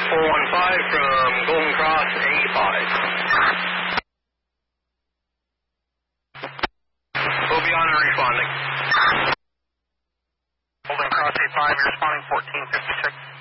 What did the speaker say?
415 from Golden Cross A5. We'll be on and responding. Golden Cross A5, you're responding 1456.